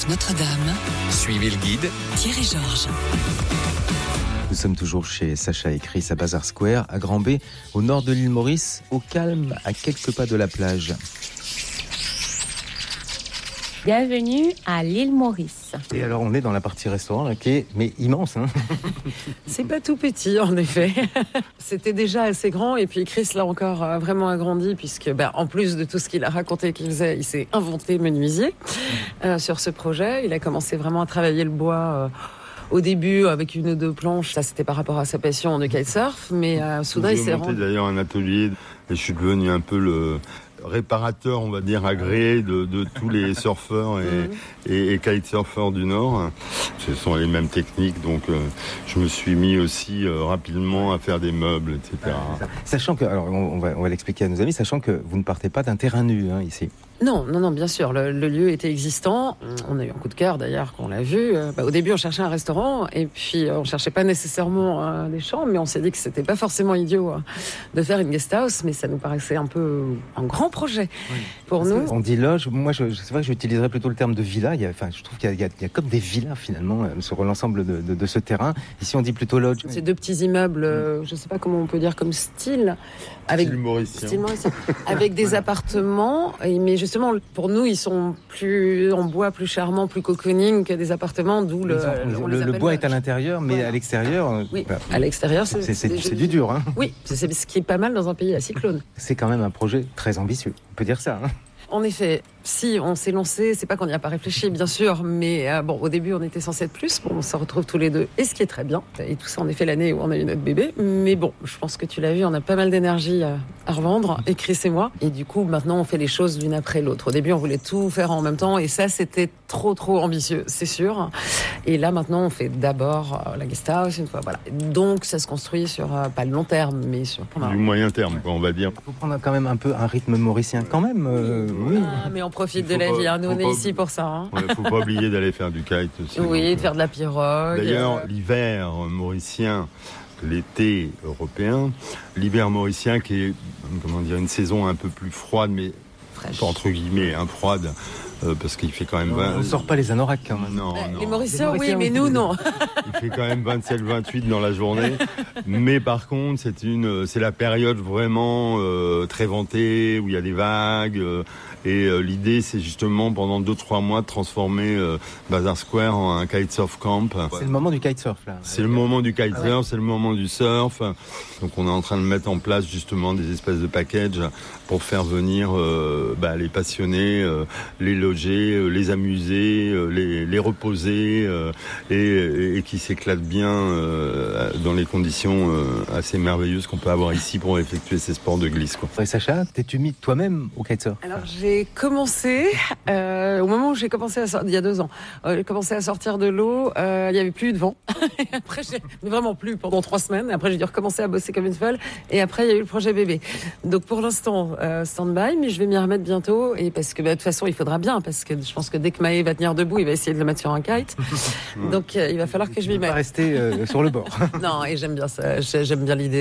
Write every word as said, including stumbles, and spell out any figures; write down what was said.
Golfe Notre-Dame. Suivez le guide. Thierry Georges. Nous sommes toujours chez Sacha et Chris à Bazar Square, à Grand-Bay, au nord de l'île Maurice, au calme, à quelques pas de la plage. Bienvenue à l'île Maurice. Et alors on est dans la partie restaurant là, qui est mais immense. Hein. C'est pas tout petit en effet. C'était déjà assez grand et puis Chris l'a encore euh, vraiment agrandi puisque bah, en plus de tout ce qu'il a raconté qu'il faisait, il s'est inventé menuisier euh, sur ce projet. Il a commencé vraiment à travailler le bois euh, au début avec une ou deux planches. Ça c'était par rapport à sa passion de kitesurf, mais euh, soudain il s'est monté rendu... d'ailleurs un atelier et je suis devenu un peu le réparateur, on va dire, agréé de, de tous les surfeurs et, mmh. et, et kitesurfers du Nord. Ce sont les mêmes techniques, donc euh, je me suis mis aussi euh, rapidement à faire des meubles, et cetera. Sachant que, alors on va, on va l'expliquer à nos amis, sachant que vous ne partez pas d'un terrain nu hein, ici. Non, non, non, bien sûr, le, le lieu était existant. On a eu un coup de cœur d'ailleurs quand on l'a vu. Euh, bah, au début, on cherchait un restaurant et puis euh, on cherchait pas nécessairement euh, des chambres, mais on s'est dit que c'était pas forcément idiot euh, de faire une guest house, mais ça nous paraissait un peu un grand projet oui. pour Parce nous. On dit loge. Moi, je, c'est vrai que j'utiliserais plutôt le terme de villa. Il y a, enfin, je trouve qu'il y a, il y a, il y a comme des villas finalement euh, sur l'ensemble de, de, de ce terrain. Ici, on dit plutôt lodge. C'est deux petits immeubles. Euh, je sais pas comment on peut dire comme style. Avec, style mauricien. Style mauricien. Avec des appartements, mais justement pour nous ils sont plus en bois, plus charmants, plus cocooning que des appartements, d'où le, le, le, le bois est à l'intérieur, mais voilà. à l'extérieur. Oui, bah, à l'extérieur c'est, c'est, c'est, c'est, c'est du dur. Hein. Oui, c'est, c'est ce qui est pas mal dans un pays à cyclone. C'est quand même un projet très ambitieux, on peut dire ça. Hein. En effet, si on s'est lancé, c'est pas qu'on n'y a pas réfléchi, bien sûr, mais euh, bon, au début, on était censé être plus. Bon, on se retrouve tous les deux, et ce qui est très bien. Et tout ça, en effet, l'année où on a eu notre bébé. Mais bon, je pense que tu l'as vu, on a pas mal d'énergie à, à revendre, et Chris et moi. Et du coup, maintenant, on fait les choses l'une après l'autre. Au début, on voulait tout faire en même temps, et ça, c'était trop, trop ambitieux, c'est sûr. Et là, maintenant, on fait d'abord euh, la guest house, une fois, voilà. Donc, ça se construit sur euh, pas le long terme, mais sur du moyen terme, quoi, on va dire. Il faut prendre quand même un peu un rythme mauricien, quand même. Euh, oui. Ah, mais on profite de la pas, vie, hein. Nous on est pas, ici pour ça. Hein. Ouais, faut pas oublier d'aller faire du kite aussi. Oui, donc, de faire de la pirogue. D'ailleurs, euh... l'hiver mauricien, l'été européen, l'hiver mauricien qui est, comment dire, une saison un peu plus froide, mais fraîche. Entre guillemets, hein, froide. Euh, parce qu'il fait quand même vingt... On ne sort pas les anoraks quand même. Non, bah, non. Les Mauriciens, oui, mais nous, non. Il fait quand même vingt-sept vingt-huit dans la journée. Mais par contre, c'est, une, c'est la période vraiment euh, très ventée, où il y a des vagues. Euh, et euh, l'idée, c'est justement, pendant deux trois mois, de transformer euh, Bazar Square en un kitesurf camp. C'est le moment du kitesurf, là. C'est le moment du kitesurf, ah ouais. C'est le moment du surf. Donc on est en train de mettre en place, justement, des espèces de packages pour faire venir euh, bah, les passionnés, euh, les loger, les amuser, les, les reposer euh, et, et qui s'éclatent bien euh, dans les conditions euh, assez merveilleuses qu'on peut avoir ici pour effectuer ces sports de glisse. Quoi. Et Sacha, t'es-tu mis toi-même au kitesurf ? Alors j'ai commencé, euh, au moment où j'ai commencé à sortir, il y a deux ans, euh, j'ai commencé à sortir de l'eau, euh, il n'y avait plus de vent. Et après, j'ai vraiment plus pendant trois semaines. Et après, j'ai dû recommencer à bosser comme une folle. Et après, il y a eu le projet bébé. Donc pour l'instant, euh, stand-by, mais je vais m'y remettre bientôt. Et parce que bah, de toute façon, il faudra bien, parce que je pense que dès que Maë va tenir debout, il va essayer de le mettre sur un kite. Donc euh, il va falloir que je m'y mette. Pas rester euh, sur le bord. Non, et j'aime bien ça, j'aime bien l'idée.